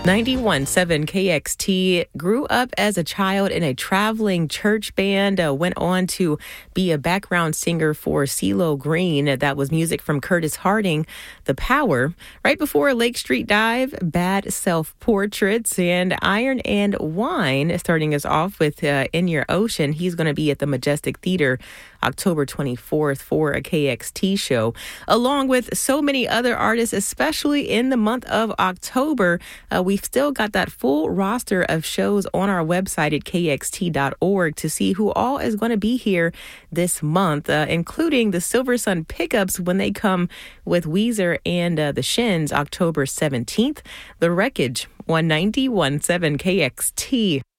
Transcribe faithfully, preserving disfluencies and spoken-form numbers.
ninety-one point seven K X T, grew up as a child in a traveling church band, uh, went on to be a background singer for CeeLo Green. That was music from Curtis Harding, The Power. Right before Lake Street Dive, Bad Self-Portraits, and Iron and Wine, starting us off with uh, In Your Ocean. He's going to be at the Majestic Theater October twenty-fourth for a K X T show, along with so many other artists, especially in the month of October. Uh, we've still got that full roster of shows on our website at K X T dot org to see who all is going to be here this month, uh, including the Silver Sun Pickups when they come with Weezer and uh, the Shins October seventeenth. The Wreckage, one ninety-one point seven K X T.